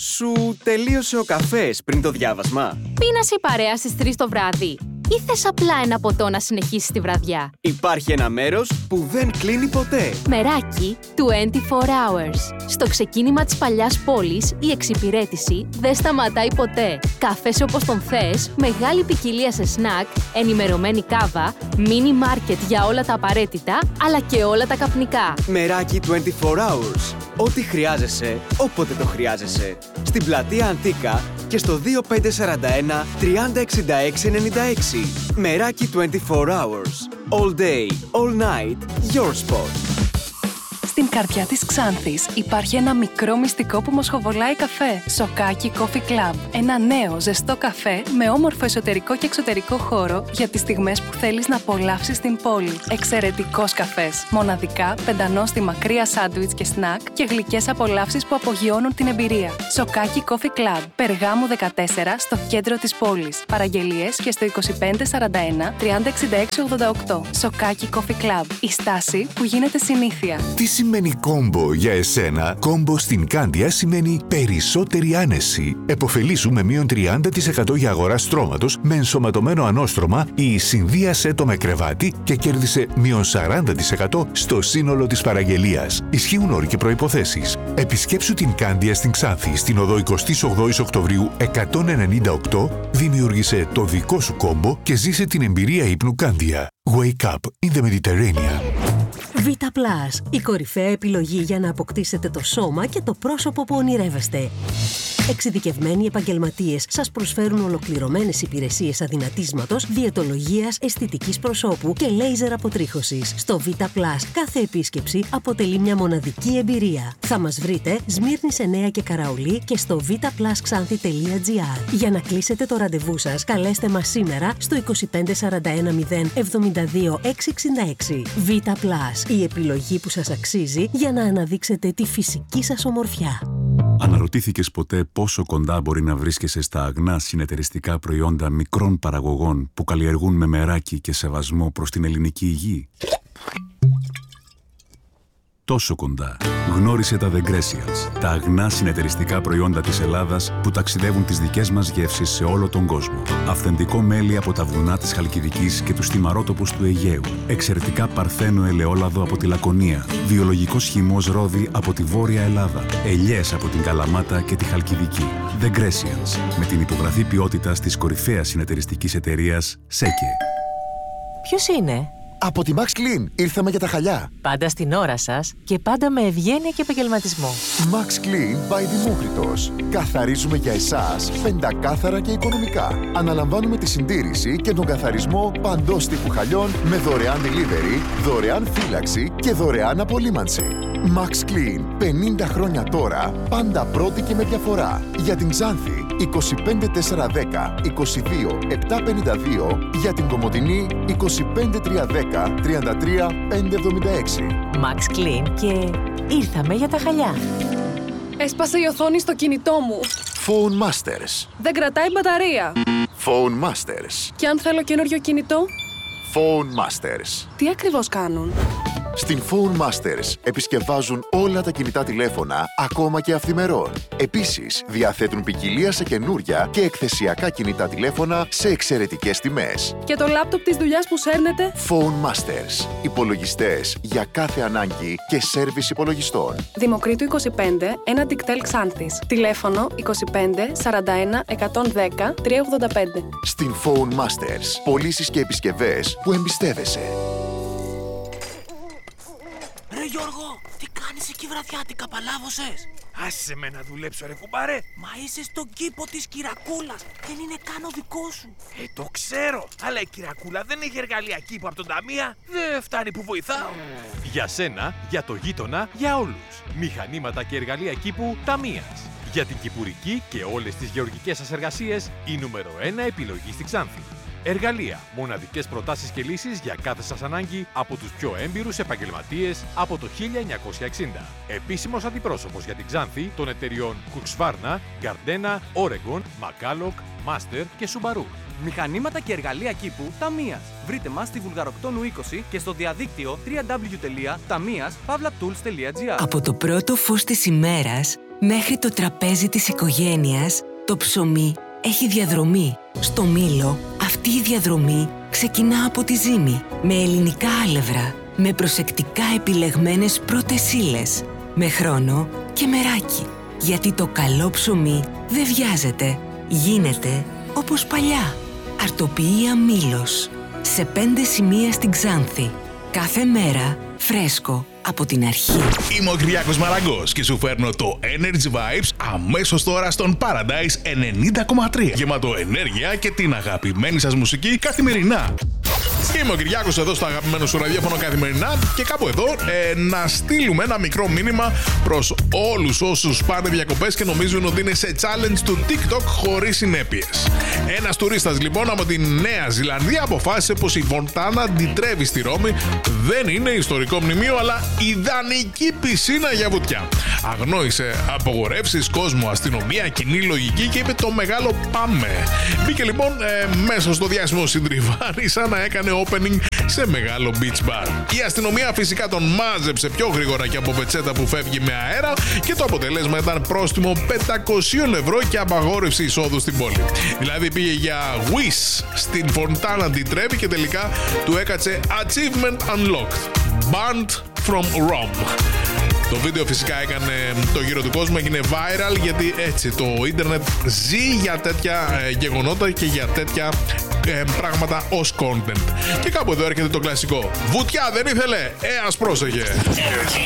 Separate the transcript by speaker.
Speaker 1: Σου τελείωσε ο καφές πριν το διάβασμα?
Speaker 2: Πίνασε η παρέα στις 3 το βράδυ ή θες απλά ένα ποτό να συνεχίσεις τη βραδιά?
Speaker 1: Υπάρχει ένα μέρος που δεν κλείνει ποτέ.
Speaker 2: Μεράκι 24 hours. Στο ξεκίνημα της παλιάς πόλης, η εξυπηρέτηση δεν σταματάει ποτέ. Καφές όπως τον θες, μεγάλη ποικιλία σε σνακ, ενημερωμένη κάβα, μίνι μάρκετ για όλα τα απαραίτητα, αλλά και όλα τα καπνικά.
Speaker 1: Μεράκι 24 hours. Ό,τι χρειάζεσαι, όποτε το χρειάζεσαι. Στην πλατεία Αντίκα και στο 2541 3066 96. Μεράκι 24 hours. All day, all night, your spot.
Speaker 3: Στην καρδιά της Ξάνθης υπάρχει ένα μικρό μυστικό που μοσχοβολάει καφέ. Σοκάκι Coffee Club. Ένα νέο ζεστό καφέ με όμορφο εσωτερικό και εξωτερικό χώρο για τις στιγμές που θέλεις να απολαύσεις την πόλη. Εξαιρετικός καφές. Μοναδικά, πεντανόστιμα κρύα σάντουιτς και σνακ και γλυκές απολαύσεις που απογειώνουν την εμπειρία. Σοκάκι Coffee Club. Περγάμου 14 στο κέντρο της πόλης. Παραγγελίες και στο 2541 3066 88. Σοκάκι Coffee Club. Η στάση που γίνεται συνήθεια.
Speaker 4: Τι σημαίνει κόμπο για εσένα? Κόμπο στην Κάνδια σημαίνει περισσότερη άνεση. Εποφελήσου με μείον 30% για αγορά στρώματος με ενσωματωμένο ανώστρωμα ή συνδύασέ το με κρεβάτι και κέρδισε μείον 40% στο σύνολο της παραγγελίας. Ισχύουν όροι και προϋποθέσεις. Επισκέψου την Κάνδια στην Ξάνθη, στην οδό 28 Οκτωβρίου 198, δημιούργησε το δικό σου κόμπο και ζήσε την εμπειρία ύπνου Κάνδια. Wake up in the Mediterranean.
Speaker 5: Vita Plus, η κορυφαία επιλογή για να αποκτήσετε το σώμα και το πρόσωπο που ονειρεύεστε. Εξειδικευμένοι επαγγελματίες σας προσφέρουν ολοκληρωμένες υπηρεσίες αδυνατίσματος, διαιτολογίας, αισθητικής προσώπου και λέιζερ αποτρίχωσης. Στο Vita Plus κάθε επίσκεψη αποτελεί μια μοναδική εμπειρία. Θα μας βρείτε Σμύρνης 9 και Καραολί και στο vitaplusxanthi.gr. Για να κλείσετε το ραντεβού σας, καλέστε μας σήμερα στο 2541 072 666. Vita Plus, η επιλογή που σας αξίζει για να αναδείξετε τη φυσική σας ομορφιά.
Speaker 6: Αναρωτήθηκες ποτέ πόσο κοντά μπορεί να βρίσκεσαι στα αγνά συνεταιριστικά προϊόντα μικρών παραγωγών που καλλιεργούν με μεράκι και σεβασμό προς την ελληνική υγεία? Τόσο κοντά. Γνώρισε τα The Grecians, τα αγνά συνεταιριστικά προϊόντα της Ελλάδας που ταξιδεύουν τις δικές μας γεύσεις σε όλο τον κόσμο. Αυθεντικό μέλι από τα βουνά της Χαλκιδικής και τους θυμαρότοπους του Αιγαίου. Εξαιρετικά παρθένο ελαιόλαδο από τη Λακωνία. Βιολογικός χυμός ρόδι από τη Βόρεια Ελλάδα. Ελιές από την Καλαμάτα και τη Χαλκιδική. The Grecians, με την υπογραφή ποιότητας της κορυφαίας συνεταιριστικής εταιρείας ΣΕΚΕ.
Speaker 7: Ποιος είναι?
Speaker 8: Από τη Max Clean ήρθαμε για τα χαλιά.
Speaker 7: Πάντα στην ώρα σας και πάντα με ευγένεια και επαγγελματισμό.
Speaker 8: Max Clean by Δημόκριτος. Καθαρίζουμε για εσάς πεντακάθαρα και οικονομικά. Αναλαμβάνουμε τη συντήρηση και τον καθαρισμό παντός τύπου χαλιών με δωρεάν delivery, δωρεάν φύλαξη και δωρεάν απολύμανση. Max Clean. 50 χρόνια τώρα, πάντα πρώτη και με διαφορά. Για την Ξάνθη, 25410 22 752. Για την Κομοτηνή, 25310 33 576.
Speaker 7: Max Clean και ήρθαμε για τα χαλιά.
Speaker 3: Έσπασε η οθόνη στο κινητό μου.
Speaker 8: Phone Masters.
Speaker 3: Δεν κρατάει μπαταρία.
Speaker 8: Phone Masters.
Speaker 3: Και αν θέλω καινούριο κινητό?
Speaker 8: Phone Masters.
Speaker 3: Τι ακριβώς κάνουν?
Speaker 8: Στην Phone Masters επισκευάζουν όλα τα κινητά τηλέφωνα, ακόμα και αυθημερών. Επίσης, διαθέτουν ποικιλία σε καινούρια και εκθεσιακά κινητά τηλέφωνα σε εξαιρετικές τιμές.
Speaker 3: Και το λάπτοπ της δουλειάς που σέρνετε?
Speaker 8: Phone Masters. Υπολογιστές για κάθε ανάγκη και σέρβις υπολογιστών.
Speaker 3: Δημοκρίτου 25, ένα Dicktel Xanthis. Τηλέφωνο 25 41 110 385.
Speaker 8: Στην Phone Masters. Πωλήσεις και επισκευές που εμπιστεύεσαι.
Speaker 9: Ρε Γιώργο, τι κάνεις εκεί βραδιάτικα, παλάβωσες?
Speaker 10: Άσε με να δουλέψω ρε κουμπάρε.
Speaker 9: Μα είσαι στον κήπο της Κυρακούλας, δεν είναι καν ο δικός σου.
Speaker 10: Το ξέρω, αλλά η Κυρακούλα δεν έχει εργαλεία κήπου από τον Ταμεία. Δεν φτάνει που βοηθάω.
Speaker 11: Για σένα, για το γείτονα, για όλους. Μηχανήματα και εργαλεία κήπου Ταμείας. Για την κυπουρική και όλες τις γεωργικές σας εργασίες, η νούμερο 1 επιλογή στη Ξάνθη. Εργαλεία, μοναδικές προτάσεις και λύσεις για κάθε σας ανάγκη από τους πιο έμπειρους επαγγελματίες από το 1960. Επίσημος αντιπρόσωπος για την Ξάνθη των εταιριών Husqvarna, Gardena, Oregon, McCulloch, Master και Subaru.
Speaker 12: Μηχανήματα και εργαλεία κήπου Ταμείας. Βρείτε μας στη Βουλγαροκτόνου 20 και στο διαδίκτυο www.tamias.tools.gr.
Speaker 13: Από το πρώτο φως της ημέρας Μέχρι το τραπέζι της οικογένειας, το ψωμί έχει διαδρομή. Στο Μήλο, αυτή η διαδρομή ξεκινά από τη ζύμη, με ελληνικά άλευρα, με προσεκτικά επιλεγμένες πρώτες ύλες, με χρόνο και μεράκι. Γιατί το καλό ψωμί δεν βιάζεται, γίνεται όπως παλιά. Αρτοποιία Μήλος, σε 5 σημεία στην Ξάνθη. Κάθε μέρα φρέσκο από την αρχή.
Speaker 14: Είμαι ο Κυριάκος Μαραγκός και σου φέρνω το Energy Vibes αμέσως τώρα στον Paradise 90,3. Γεμάτο ενέργεια και την αγαπημένη σας μουσική καθημερινά. Είμαι ο Κυριάκος εδώ στο αγαπημένο σου ραδιόφωνο καθημερινά και κάπου εδώ να στείλουμε ένα μικρό μήνυμα προς όλους όσους πάνε διακοπές και νομίζουν ότι είναι σε challenge του TikTok χωρίς συνέπειες. Ένας τουρίστας λοιπόν από τη Νέα Ζηλανδία αποφάσισε πως η Φοντάνα di Trevi στη Ρώμη δεν είναι ιστορικό μνημείο αλλά ιδανική πισίνα για βουτιά. Αγνόησε απογορεύσεις, κόσμο, αστυνομία, κοινή λογική και είπε το μεγάλο πάμε. Μπήκε λοιπόν μέσα στο διάσημο συντριβάνι σαν να έκανε opening σε μεγάλο beach bar. Η αστυνομία φυσικά τον μάζεψε πιο γρήγορα και από πετσέτα που φεύγει με αέρα και το αποτέλεσμα ήταν πρόστιμο 500 ευρώ και απαγόρευση εισόδου στην πόλη. Δηλαδή πήγε για wish στην Fontana di Trevi και τελικά του έκατσε Achievement Unlocked. Banned from Rome. Το βίντεο φυσικά έκανε το γύρο του κόσμου, έγινε viral γιατί έτσι το ίντερνετ ζει για τέτοια γεγονότα και για τέτοια πράγματα ως content. Και κάπου εδώ έρχεται το κλασικό. Βουτιά δεν ήθελε, ας πρόσεχε.